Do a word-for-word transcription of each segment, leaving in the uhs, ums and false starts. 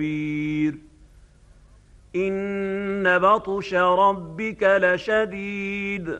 كبير إن بطش ربك لشديد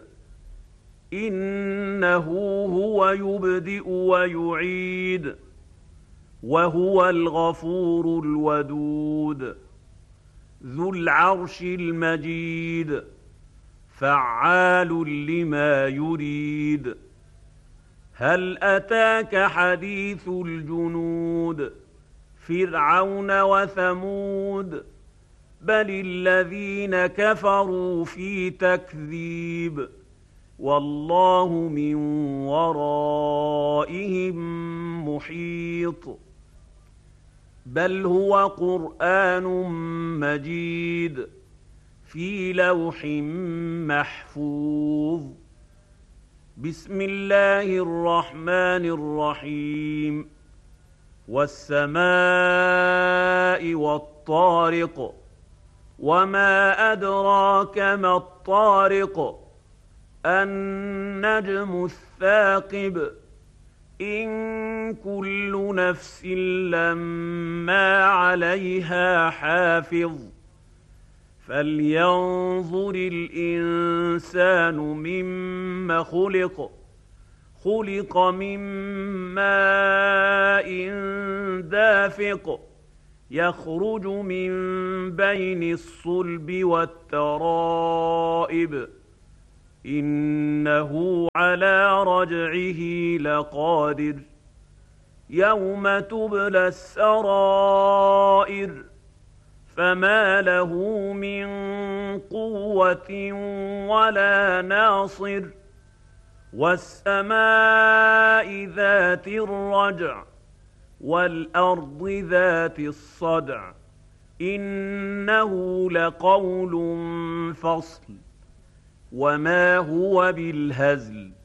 إنه هو يبدئ ويعيد وهو الغفور الودود ذو العرش المجيد فعال لما يريد هل أتاك حديث الجنود فرعون وثمود بل الذين كفروا في تكذيب والله من ورائهم محيط بل هو قرآن مجيد في لوح محفوظ بسم الله الرحمن الرحيم والسماء والطارق وما أدراك ما الطارق النجم الثاقب إن كل نفس لما عليها حافظ فلينظر الإنسان مما خلق خلق من ماء دافق يخرج من بين الصلب والترائب إنه على رجعه لقادر يوم تبلى السرائر فما له من قوة ولا ناصر والسماء ذات الرجع والأرض ذات الصدع إنه لقول فصل وما هو بالهزل